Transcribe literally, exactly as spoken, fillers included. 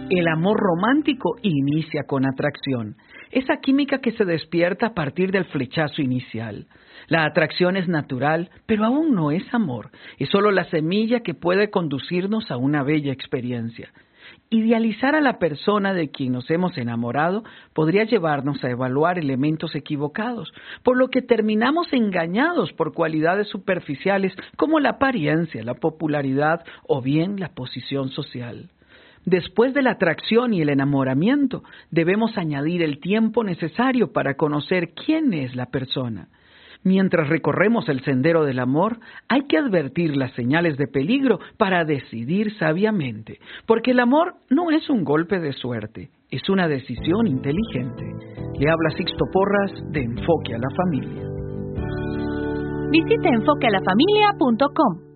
El amor romántico inicia con atracción, esa química que se despierta a partir del flechazo inicial. La atracción es natural, pero aún no es amor, es solo la semilla que puede conducirnos a una bella experiencia. Idealizar a la persona de quien nos hemos enamorado podría llevarnos a evaluar elementos equivocados, por lo que terminamos engañados por cualidades superficiales como la apariencia, la popularidad o bien la posición social. Después de la atracción y el enamoramiento, debemos añadir el tiempo necesario para conocer quién es la persona. Mientras recorremos el sendero del amor, hay que advertir las señales de peligro para decidir sabiamente, porque el amor no es un golpe de suerte, es una decisión inteligente. Le habla Sixto Porras de Enfoque a la Familia. Visite enfoque a la familia punto com.